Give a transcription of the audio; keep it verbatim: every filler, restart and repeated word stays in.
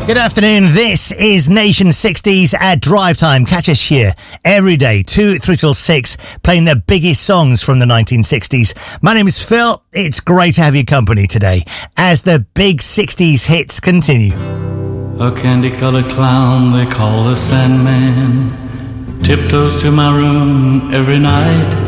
Good afternoon, this is Nation sixties at Drive Time. Catch us here every day, two, three till six, playing the biggest songs from the nineteen sixties. My name is Phil. It's great to have your company today as the big sixties hits continue. A candy-colored clown they call the Sandman tiptoes to my room every night.